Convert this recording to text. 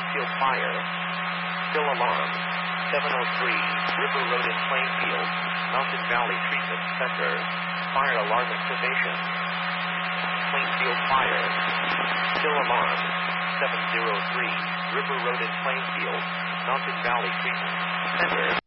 Plainfield Fire. Still alarm. 703 River Road in Plainfield, Mountain Valley Treatment Center. Fire alarm activation. Plainfield Fire. Still alarm. 703 River Road in Plainfield, Mountain Valley Treatment Center.